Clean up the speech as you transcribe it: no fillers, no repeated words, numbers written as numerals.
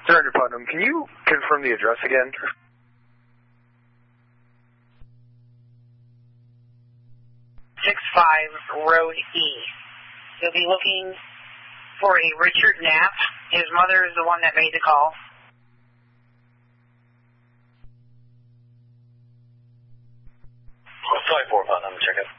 Surrender Putnam, can you confirm the address again? 65 Road E. You'll be looking for a Richard Knapp. His mother is the one that made the call. Sorry, 4 Putnam, check it.